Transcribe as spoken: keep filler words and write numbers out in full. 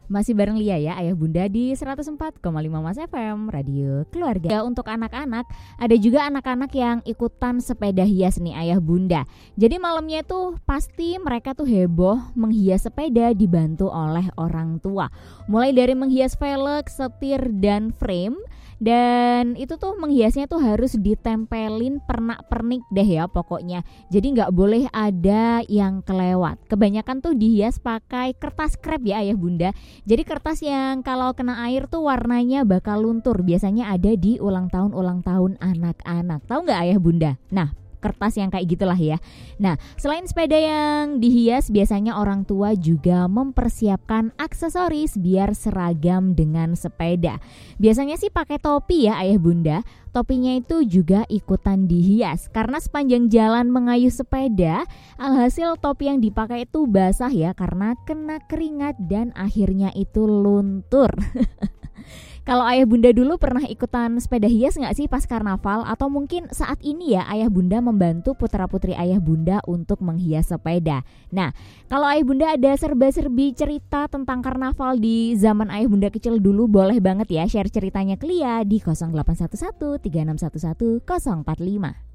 Masih bareng Lia ya, Ayah Bunda di seratus empat koma lima Mas F M, Radio Keluarga. Ya, untuk anak-anak, ada juga anak-anak yang ikutan sepeda hias nih Ayah Bunda. Jadi malamnya tuh pasti mereka tuh heboh menghias sepeda dibantu oleh orang tua. Mulai dari menghias velg, setir, dan frame. Dan itu tuh menghiasnya tuh harus ditempelin pernak-pernik deh ya pokoknya. Jadi gak boleh ada yang kelewat. Kebanyakan tuh dihias pakai kertas krep ya Ayah Bunda. Jadi kertas yang kalau kena air tuh warnanya bakal luntur. Biasanya ada di ulang tahun-ulang tahun anak-anak. Tahu gak Ayah Bunda? Nah, kertas yang kayak gitulah ya. Nah, selain sepeda yang dihias, biasanya orang tua juga mempersiapkan aksesoris biar seragam dengan sepeda. Biasanya sih pakai topi ya Ayah Bunda. Topinya itu juga ikutan dihias karena sepanjang jalan mengayuh sepeda, alhasil topi yang dipakai itu basah ya karena kena keringat dan akhirnya itu luntur. Kalau Ayah Bunda dulu pernah ikutan sepeda hias gak sih pas karnaval? Atau mungkin saat ini ya Ayah Bunda membantu putra-putri Ayah Bunda untuk menghias sepeda. Nah, kalau Ayah Bunda ada serba-serbi cerita tentang karnaval di zaman Ayah Bunda kecil dulu, boleh banget ya share ceritanya ke Lia di nol delapan satu satu tiga enam satu satu nol empat lima.